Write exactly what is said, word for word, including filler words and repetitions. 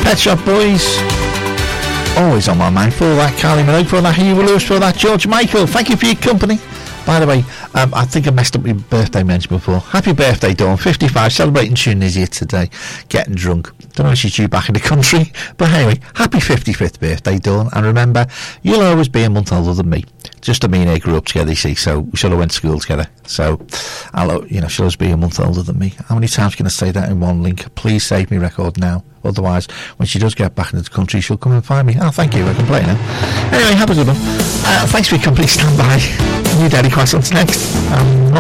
Pet Shop Boys. Always on my mind. For that, Carly Minogue. For that, Hugh Lewis. For that, George Michael. Thank you for your company. By the way, um, I think I messed up my birthday mention before. Happy birthday, Dawn. fifty-five, celebrating Tunisia today. Getting drunk. Don't know if she's due back in the country. But anyway, happy fifty-fifth birthday, Dawn. And remember, you'll always be a month older than me. Just that me and her grew up together, you see. So we should have went to school together. So, I'll, you know, she'll always be a month older than me. How many times can I say that in one link? Please save me record now. Otherwise, when she does get back into the country, she'll come and find me. Oh, thank you. I can play now. Anyway, have a good one. Uh, thanks for your company. Stand by. New Daily Croissants next. Um,